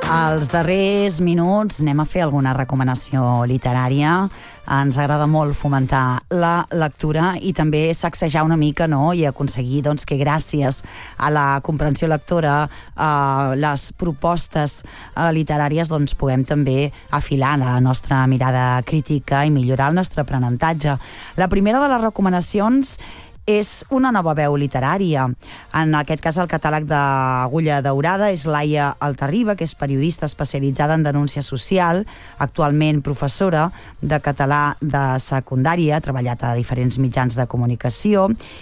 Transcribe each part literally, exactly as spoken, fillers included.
als darrers minuts anem a fer alguna recomanació literària. Ens agrada molt fomentar la lectura i també sacsejar una mica, no? I aconseguir doncs, que gràcies a la comprensió lectora eh, les propostes eh, literàries doncs, puguem també afilar la nostra mirada crítica i millorar el nostre aprenentatge. La primera de les recomanacions és una nova veu literària. En aquest cas, el catàleg d'Agulla Daurada és Laia Altarriba, que és periodista especialitzada en denúncia social, actualment professora de català de secundària, ha treballat a diferents mitjans de comunicació,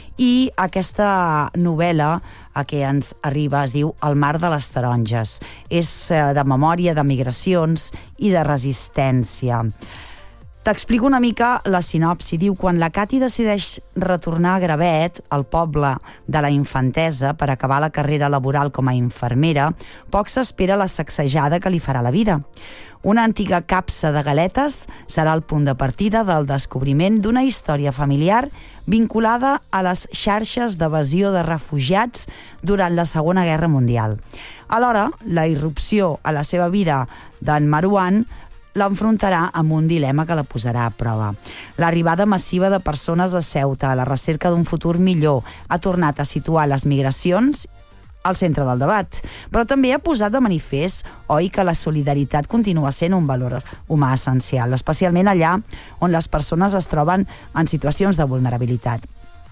i aquesta novel·la a què ens arriba es diu El mar de les taronges. És de memòria, de migracions i de resistència. T'explico una mica la sinopsi. Diu, quan la Cati decideix retornar a Gravet, al poble de la infantesa, per acabar la carrera laboral com a infermera, poc s'espera la sacsejada que li farà la vida. Una antiga capsa de galetes serà el punt de partida del descobriment d'una història familiar vinculada a les xarxes d'evasió de refugiats durant la Segona Guerra Mundial. Alhora, la irrupció a la seva vida d'en Marouane l'enfrontarà amb un dilema que la posarà a prova. L'arribada massiva de persones a Ceuta a la recerca d'un futur millor ha tornat a situar les migracions al centre del debat, però també ha posat de manifest, oi, que la solidaritat continua sent un valor humà essencial, especialment allà on les persones es troben en situacions de vulnerabilitat.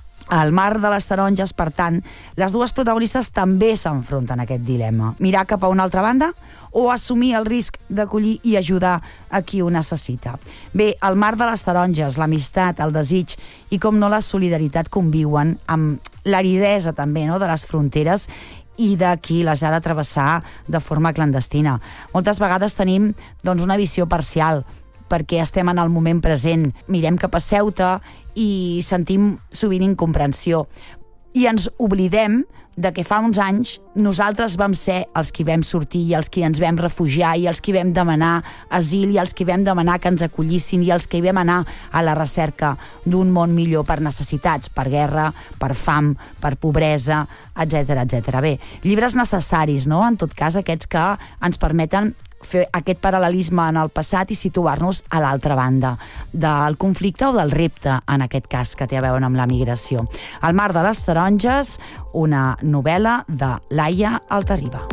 Al mar de les taronges, per tant, les dues protagonistes també s'enfronten a aquest dilema. Mirar cap a una altra banda o assumir el risc d'acollir i ajudar a qui ho necessita. Bé, al mar de les taronges, l'amistat, el desig i, com no, la solidaritat conviuen amb l'aridesa també, no?, de les fronteres i de qui les ha de travessar de forma clandestina. Moltes vegades tenim doncs, una visió parcial, perquè estem en el moment present, mirem cap a Ceuta i sentim sovint incomprensió. I ens oblidem de que fa uns anys nosaltres vam ser els qui vam sortir i els qui ens vam refugiar i els qui vam demanar asil i els qui vam demanar que ens acollissin i els que hi vam anar a la recerca d'un món millor per necessitats, per guerra, per fam, per pobresa, etcètera, etcètera. Bé, llibres necessaris, no?, en tot cas, aquests que ens permeten fer aquest paral·lelisme en el passat i situar-nos a l'altra banda del conflicte o del repte, en aquest cas, que té a veure amb la migració. El mar de les taronges, una novel·la de Laia Altarriba.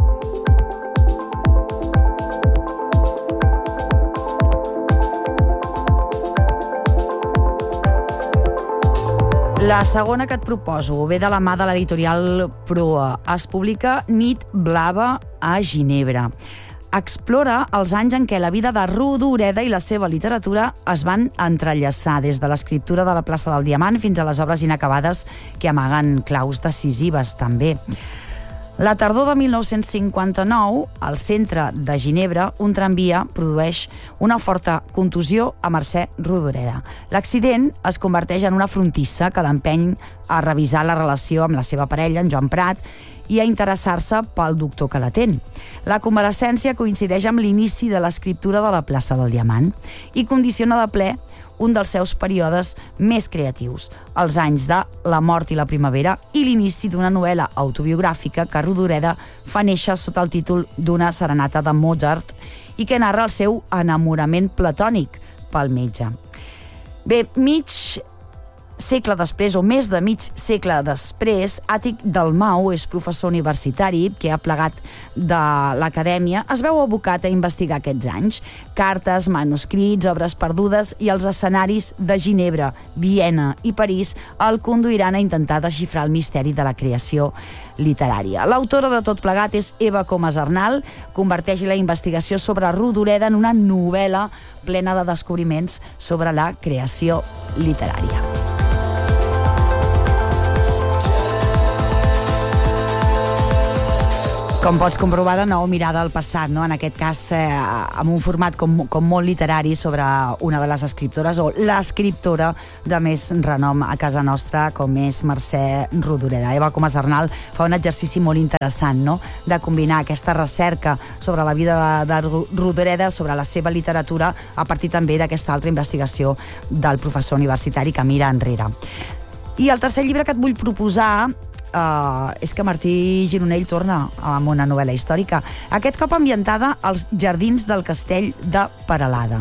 La segona que et proposo ve de la mà de l'editorial Proa. Es publica Nit blava a Ginebra. Explora els anys en què la vida de Rodoreda i la seva literatura es van entrellaçar, des de l'escriptura de la plaça del Diamant fins a les obres inacabades que amaguen claus decisives, també. La tardor de mil nou-cents cinquanta-nou, al centre de Ginebra, un tramvia produeix una forta contusió a Mercè Rodoreda. L'accident es converteix en una frontissa que l'empeny a revisar la relació amb la seva parella, en Joan Prat, i a interessar-se pel doctor que l'atén. La convalescència coincideix amb l'inici de l'escriptura de la plaça del Diamant i condiciona de ple un dels seus períodes més creatius, els anys de La mort i la primavera i l'inici d'una novel·la autobiogràfica que Rodoreda fa néixer sota el títol d'una serenata de Mozart i que narra el seu enamorament platònic pel metge. Bé, mig segle després, o més de mig segle després, Àtic Dalmau és professor universitari que ha plegat de l'acadèmia. Es veu abocat a investigar aquests anys. Cartes, manuscrits, obres perdudes i els escenaris de Ginebra, Viena i París el conduiran a intentar desxifrar el misteri de la creació literària. L'autora de tot plegat és Eva Comas Arnal, converteix la investigació sobre Rodoreda en una novel·la plena de descobriments sobre la creació literària. Com pots comprovar, de nou, mirada al passat, no? En aquest cas, eh, amb un format com, com molt literari sobre una de les escriptores, o l'escriptora de més renom a casa nostra, com és Mercè Rodoreda. Eva Comas Arnal fa un exercici molt interessant, no?, de combinar aquesta recerca sobre la vida de, de Rodoreda, sobre la seva literatura, a partir també d'aquesta altra investigació del professor universitari que mira enrere. I el tercer llibre que et vull proposar uh, és que Martí Gironell torna amb una novel·la històrica, aquest cop ambientada als jardins del castell de Peralada.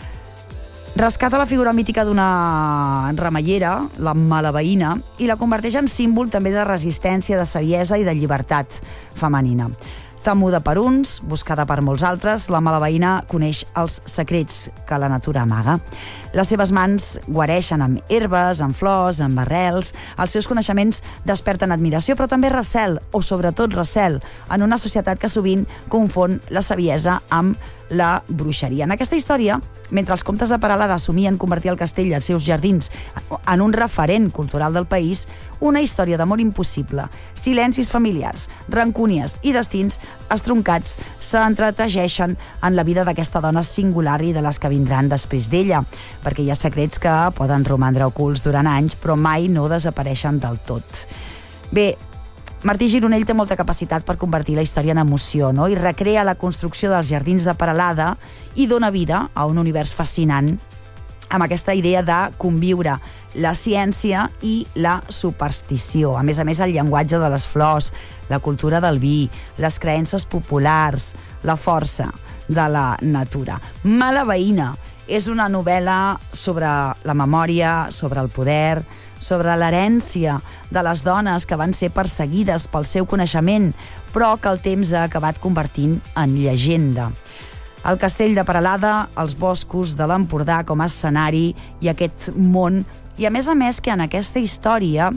Rescata la figura mítica d'una remeiera, la Malaveïna, i la converteix en símbol també de resistència, de saviesa i de llibertat femenina. Temuda per uns, buscada per molts altres, la Malaveïna coneix els secrets que la natura amaga. Les seves mans guareixen amb herbes, amb flors, amb arrels. Els seus coneixements desperten admiració, però també recel, o sobretot recel, en una societat que sovint confon la saviesa amb la bruixeria. En aquesta història, mentre els comtes de Peralada assumien convertir el castell i els seus jardins en un referent cultural del país, una història d'amor impossible, silencis familiars, rancúnies i destins estroncats s'entretegeixen en la vida d'aquesta dona singular i de les que vindran després d'ella, perquè hi ha secrets que poden romandre ocults durant anys, però mai no desapareixen del tot. Bé, Martí Gironell té molta capacitat per convertir la història en emoció, no? I recrea la construcció dels jardins de Peralada i dona vida a un univers fascinant amb aquesta idea de conviure la ciència i la superstició. A més a més, el llenguatge de les flors, la cultura del vi, les creences populars, la força de la natura. Malaveïna és una novel·la sobre la memòria, sobre el poder, sobre l'herència de les dones que van ser perseguides pel seu coneixement, però que el temps ha acabat convertint en llegenda. El castell de Peralada, els boscos de l'Empordà com a escenari i aquest món, i a més a més que en aquesta història,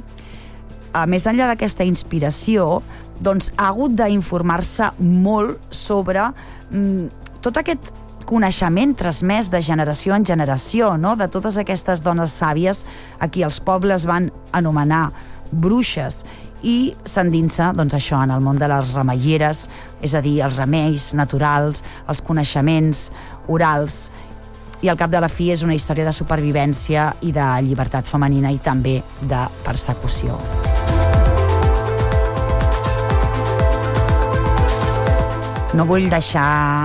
a més enllà d'aquesta inspiració, doncs ha hagut d'informar-se molt sobre mm, tot aquest coneixement transmès de generació en generació, no? De totes aquestes dones sàvies a qui els pobles van anomenar bruixes, i s'endinsa, doncs això, en el món de les remeieres, és a dir, els remeis naturals, els coneixements orals, i al cap de la fi és una història de supervivència i de llibertat femenina i també de persecució. No vull deixar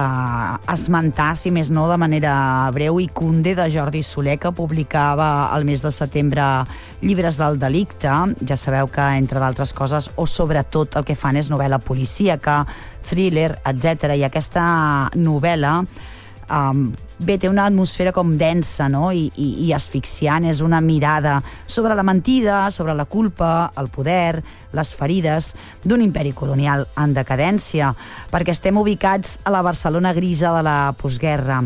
d'esmentar, si més no, de manera breu i cunde, de Jordi Soler, que publicava el mes de setembre Llibres del delicte. Ja sabeu que, entre d'altres coses, o sobretot el que fan és novel·la policíaca, thriller, etcètera. I aquesta novel·la Um, bé, té una atmosfera com densa, no? I, i, i asfixiant. És una mirada sobre la mentida, sobre la culpa, el poder, les ferides d'un imperi colonial en decadència, perquè estem ubicats a la Barcelona grisa de la postguerra.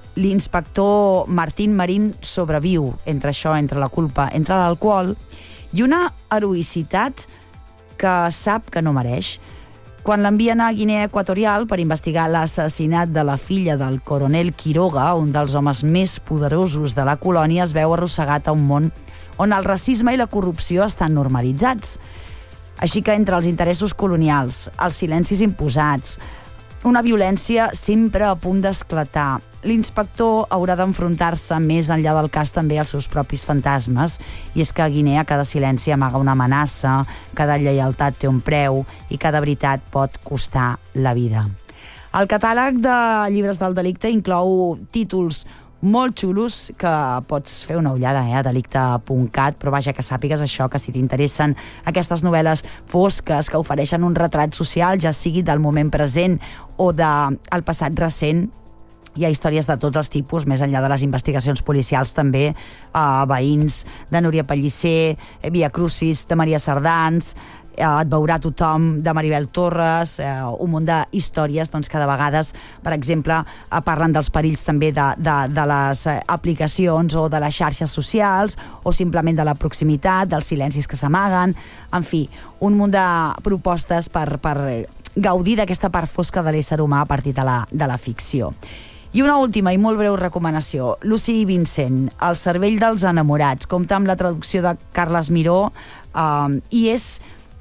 L'inspector Martín Marín sobreviu entre això, entre la culpa, entre l'alcohol i una heroïcitat que sap que no mereix. Quan l'envien a Guinea Equatorial per investigar l'assassinat de la filla del coronel Quiroga, un dels homes més poderosos de la colònia, es veu arrossegat a un món on el racisme i la corrupció estan normalitzats. Així que entre els interessos colonials, els silencis imposats, una violència sempre a punt d'esclatar, l'inspector haurà d'enfrontar-se més enllà del cas també als seus propis fantasmes, i és que a Guinea cada silenci amaga una amenaça, cada lleialtat té un preu i cada veritat pot costar la vida. El catàleg de Llibres del delicte inclou títols molt xulos que pots fer una ullada eh, a delicte punt cat, però vaja, que sàpigues això, que si t'interessen aquestes novel·les fosques que ofereixen un retrat social, ja sigui del moment present o del passat recent, hi ha històries de tots els tipus, més enllà de les investigacions policials també, eh, veïns de Núria Pellicer, Via Crucis de Maria Sardans, eh, et veurà tothom de Maribel Torres, eh, un munt d'històries doncs, que de vegades, per exemple, eh, parlen dels perills també de, de, de les aplicacions o de les xarxes socials, o simplement de la proximitat, dels silencis que s'amaguen, en fi, un munt de propostes per, per gaudir d'aquesta part fosca de l'ésser humà a partir de la, de la ficció. I una última i molt breu recomanació. Lucy i Vincent, El cervell dels enamorats, compta amb la traducció de Carles Miró, eh, i és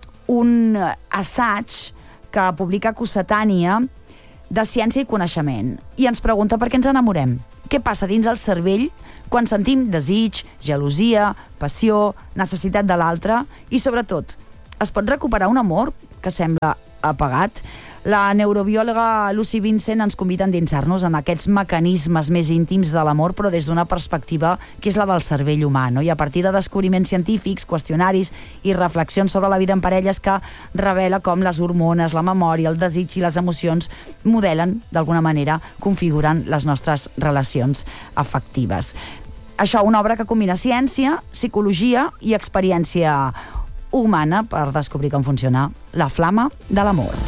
un assaig que publica Cossetània de ciència i coneixement, i ens pregunta per què ens enamorem. Què passa dins el cervell quan sentim desig, gelosia, passió, necessitat de l'altre, i sobretot, es pot recuperar un amor que sembla apagat? La neurobiòloga Lucy Vincent ens convida a endinsar-nos en aquests mecanismes més íntims de l'amor, però des d'una perspectiva que és la del cervell humà, no? I a partir de descobriments científics, qüestionaris i reflexions sobre la vida en parelles que revela com les hormones, la memòria, el desig i les emocions modelen, d'alguna manera, configuren les nostres relacions afectives. Això, una obra que combina ciència, psicologia i experiència humana per descobrir com funciona la flama de l'amor.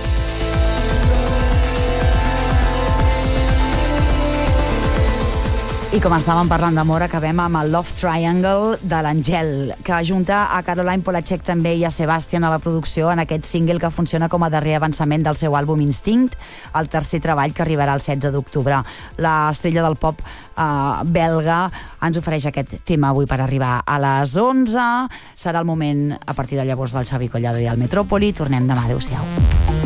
I com estàvem parlant d'amor, acabem amb el Love Triangle de l'Angel, que ajunta a Caroline Polachek també i a Sebastian a la producció en aquest single que funciona com a darrer avançament del seu àlbum Instinct, el tercer treball que arribarà el setze d'octubre. L'estrella del pop eh, belga ens ofereix aquest tema avui per arribar a les onze. Serà el moment, a partir de llavors, del Xavi Collado i el Metròpoli. Tornem demà. Adéu-siau.